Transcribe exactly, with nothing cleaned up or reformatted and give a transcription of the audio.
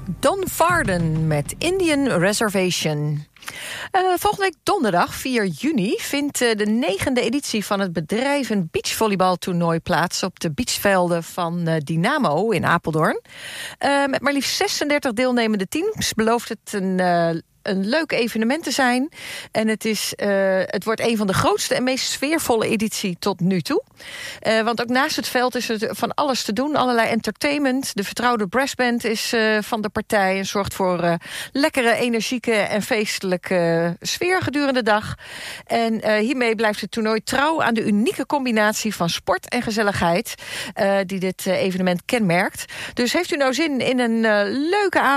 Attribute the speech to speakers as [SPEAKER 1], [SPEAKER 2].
[SPEAKER 1] Don Varden met Indian Reservation. Uh, volgende week donderdag, vier juni, vindt uh, de negende editie van het bedrijven beachvolleybaltoernooi plaats op de beachvelden van uh, Dynamo in Apeldoorn. Uh, met maar liefst zesendertig deelnemende teams belooft het een... Uh, een leuk evenement te zijn. En het, is, uh, het wordt een van de grootste en meest sfeervolle editie tot nu toe. Uh, want ook naast het veld is er van alles te doen. Allerlei entertainment. De vertrouwde brassband is uh, van de partij en zorgt voor uh, lekkere, energieke en feestelijke uh, sfeer gedurende de dag. En uh, hiermee blijft het toernooi trouw aan de unieke combinatie van sport en gezelligheid uh, die dit uh, evenement kenmerkt. Dus heeft u nou zin in een uh, leuke avond